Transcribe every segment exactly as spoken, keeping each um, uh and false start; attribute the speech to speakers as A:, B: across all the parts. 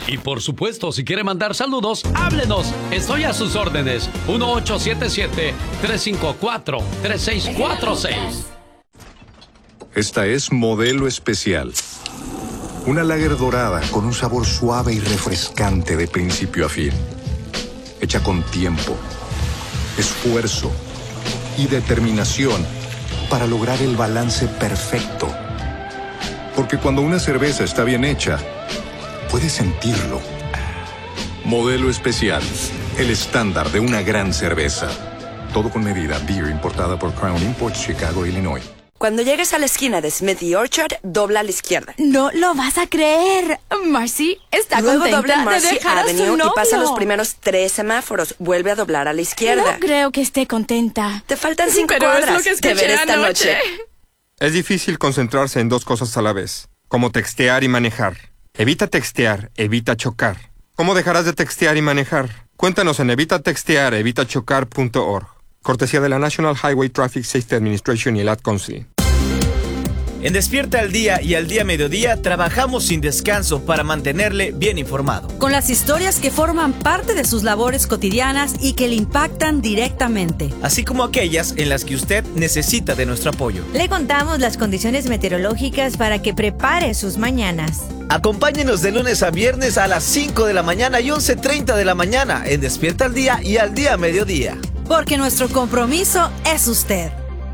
A: Y por supuesto, si quiere mandar saludos, háblenos. Estoy a sus órdenes. uno ocho siete siete, tres cinco cuatro, tres seis cuatro seis.
B: Esta es Modelo Especial. Una lager dorada con un sabor suave y refrescante de principio a fin. Hecha con tiempo, esfuerzo y determinación para lograr el balance perfecto. Porque cuando una cerveza está bien hecha, puedes sentirlo. Modelo Especial, el estándar de una gran cerveza. Todo con medida. Beer importada por Crown Imports, Chicago, Illinois.
C: Cuando llegues a la esquina de Smith y Orchard, dobla a la izquierda.
D: No lo vas a creer. Marcy está
C: Luego
D: contenta
C: dobla en Marcy
D: de dejar a su
C: Avenue
D: novio.
C: y pasa los primeros tres semáforos. Vuelve a doblar a la izquierda.
D: No creo que esté contenta.
C: Te faltan cinco
D: Pero
C: cuadras.
D: es lo que escuché
C: Te veré esta
D: anoche.
C: noche.
E: Es difícil concentrarse en dos cosas a la vez, como textear y manejar. Evita textear, evita chocar. ¿Cómo dejarás de textear y manejar? Cuéntanos en evita textear evita chocar punto org. Cortesía de la National Highway Traffic Safety Administration y el Ad Council.
F: En Despierta al Día y al Día Mediodía trabajamos sin descanso para mantenerle bien informado.
G: Con las historias que forman parte de sus labores cotidianas y que le impactan directamente.
F: Así como aquellas en las que usted necesita de nuestro apoyo.
H: Le contamos las condiciones meteorológicas para que prepare sus mañanas.
F: Acompáñenos de lunes a viernes a las cinco de la mañana y once treinta de la mañana en Despierta al Día y al Día Mediodía.
G: Porque nuestro compromiso es usted.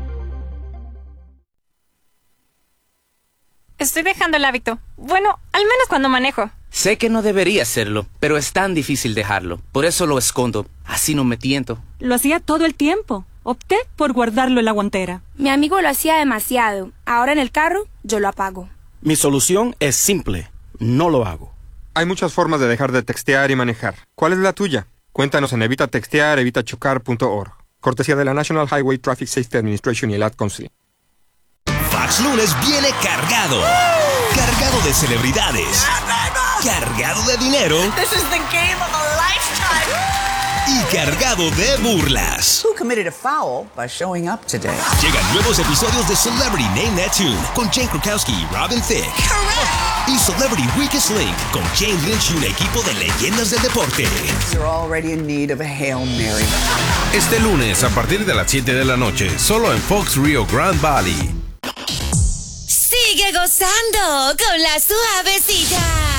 I: Estoy dejando el hábito. Bueno, al menos cuando manejo.
J: Sé que no debería hacerlo, pero es tan difícil dejarlo. Por eso lo escondo. Así no me tiento.
K: Lo hacía todo el tiempo. Opté por guardarlo en la guantera.
L: Mi amigo lo hacía demasiado. Ahora en el carro, yo lo apago.
M: Mi solución es simple. No lo hago.
E: Hay muchas formas de dejar de textear y manejar. ¿Cuál es la tuya? Cuéntanos en evita textear evita chocar punto org. Cortesía de la National Highway Traffic Safety Administration y el Ad Council.
N: Fox Lunes viene cargado. ¡Woo! Cargado de celebridades. Cargado de dinero.
O: This is the game of a lifetime.
N: Y cargado de burlas.
P: Who committed a foul by showing up today?
N: Llegan nuevos episodios de Celebrity Name That Tune con Jane Krakowski y Robin Thicke. Correct. Y Celebrity Weakest Link con Jane Lynch y un equipo de leyendas del deporte.
P: You're already in need of a Hail Mary.
Q: Este lunes a partir de las siete de la noche, solo en Fox Rio Grande Valley.
R: Sigue gozando con la suavecita.